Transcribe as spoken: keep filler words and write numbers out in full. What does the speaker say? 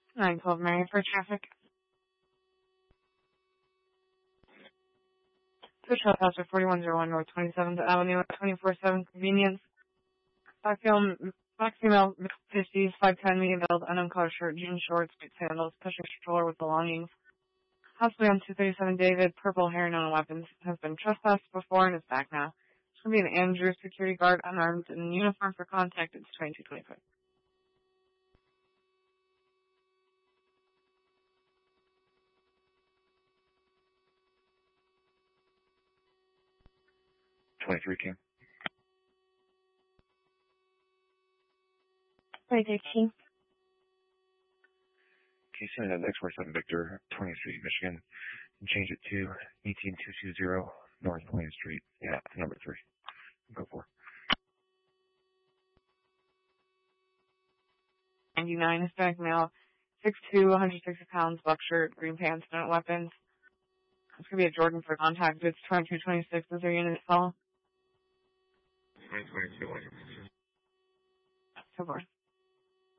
nine twelve Marion for traffic. Switch Health House forty-one oh one North twenty-seventh Avenue, twenty-four seven Convenience. Black female, black female, fifties, five ten, medium build, unknown color shirt, jean shorts, boot sandals, pushing stroller with belongings. Possibly on two thirty-seven David, purple hair, known weapons. Has been trespassed before and is back now. It's going to be an Andrew security guard, unarmed, in uniform for contact. It's twenty-two twenty-five. twenty-three King. twenty-three King. Can you send an X forty-seven Victor, twentieth Street, Michigan, and change it to eighteen two two zero North twentieth Street, yeah, number three. Go for ninety-nine Hispanic male, six two, one hundred sixty pounds, buck shirt, green pants, no weapons. It's going to be a Jordan for contact. It's twenty-two twenty-six. Is there unit call? twenty twenty-two. So forth.